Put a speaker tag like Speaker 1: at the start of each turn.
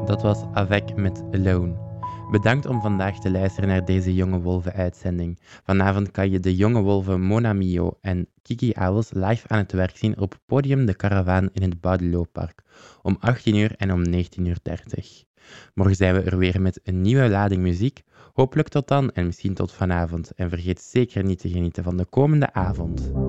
Speaker 1: Dat was Avec met Alone. Bedankt om vandaag te luisteren naar deze Jonge Wolven-uitzending. Vanavond kan je de Jonge Wolven Mona Mio en Kiki Owls live aan het werk zien op podium De Karavaan in het Boudelooppark. Om 18 uur en om 19:30. Morgen zijn we er weer met een nieuwe lading muziek. Hopelijk tot dan en misschien tot vanavond. En vergeet zeker niet te genieten van de komende avond.